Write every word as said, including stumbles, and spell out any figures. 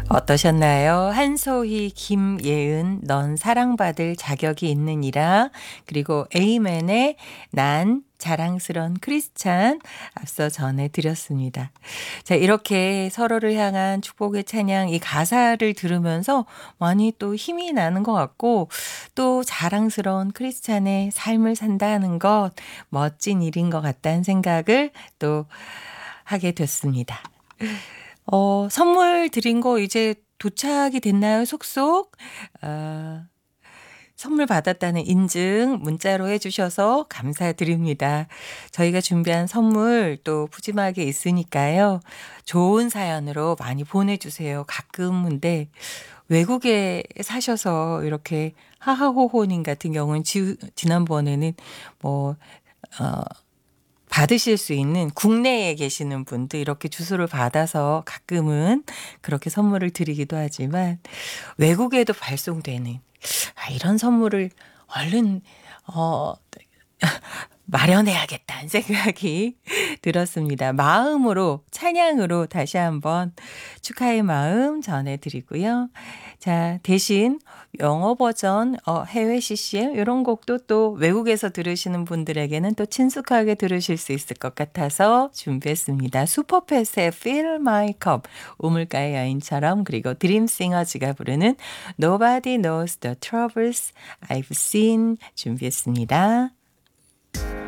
어떠셨나요? 한소희, 김예은, 넌 사랑받을 자격이 있느니라. 그리고 에이맨의 난 자랑스런 크리스찬 앞서 전해드렸습니다. 자, 이렇게 서로를 향한 축복의 찬양, 이 가사를 들으면서 많이 또 힘이 나는 것 같고, 또 자랑스러운 크리스찬의 삶을 산다는 것, 멋진 일인 것 같다는 생각을 또 하게 됐습니다. 어, 선물 드린 거 이제 도착이 됐나요? 속속? 아, 선물 받았다는 인증 문자로 해주셔서 감사드립니다. 저희가 준비한 선물 또 푸짐하게 있으니까요. 좋은 사연으로 많이 보내주세요. 가끔인데 외국에 사셔서 이렇게 하하호호님 같은 경우는 지, 지난번에는 뭐 어, 받으실 수 있는 국내에 계시는 분들 이렇게 주소를 받아서 가끔은 그렇게 선물을 드리기도 하지만 외국에도 발송되는 아, 이런 선물을 얼른 어, 마련해야겠다는 생각이 들었습니다. 마음으로 찬양으로 다시 한번 축하의 마음 전해드리고요. 자, 대신 영어 버전 어, 해외 씨씨엠 이런 곡도 또 외국에서 들으시는 분들에게는 또 친숙하게 들으실 수 있을 것 같아서 준비했습니다. 슈퍼패스의 Fill My Cup, 우물가의 여인처럼, 그리고 드림싱어즈가 부르는 Nobody Knows the Troubles I've Seen 준비했습니다.